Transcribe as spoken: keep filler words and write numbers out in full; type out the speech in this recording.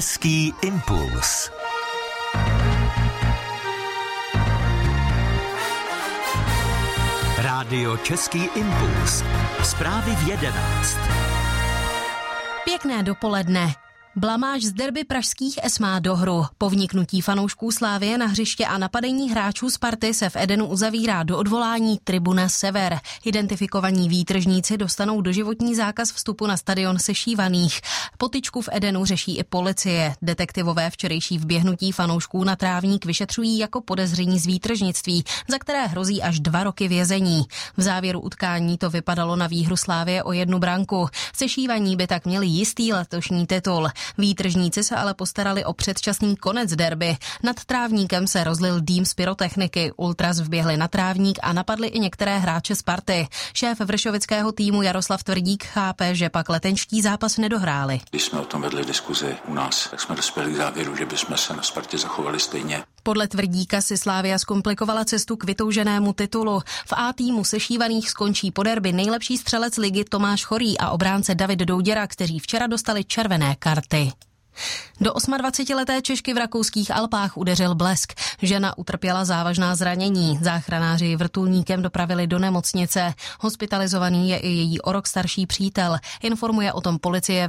Český impuls. Rádio Český impuls. Zprávy v jedenáct. Pěkné dopoledne. Blamáž z derby pražských es má do hru. Po vniknutí fanoušků Slavie na hřiště a napadení hráčů Sparty se v Edenu uzavírá do odvolání tribuna Sever. Identifikovaní výtržníci dostanou doživotní zákaz vstupu na stadion sešívaných. Potyčku v Edenu řeší i policie. Detektivové včerejší vběhnutí fanoušků na trávník vyšetřují jako podezření z výtržnictví, za které hrozí až dva roky vězení. V závěru utkání to vypadalo na výhru Slavie o jednu branku. Sešívaní by tak měli jistý letošní titul. Výtržníci se ale postarali o předčasný konec derby. Nad trávníkem se rozlil dým z pyrotechniky. Ultras vběhli na trávník a napadli i některé hráče Sparty. Šéf vršovického týmu Jaroslav Tvrdík chápe, že pak letenští zápas nedohráli. Když jsme o tom vedli diskuzi u nás, tak jsme dospěli k závěru, že bychom se na Spartě zachovali stejně. Podle Tvrdíka si Slavia zkomplikovala cestu k vytouženému titulu. V A týmu sešívaných skončí po derby nejlepší střelec ligy Tomáš Chorý a obránce David Douděra, kteří včera dostali červené karty. Do dvacetiosmileté Češky v rakouských Alpách udeřil blesk. Žena utrpěla závažná zranění. Záchranáři ji vrtulníkem dopravili do nemocnice. Hospitalizovaný je i její o rok starší přítel. Informuje o tom policie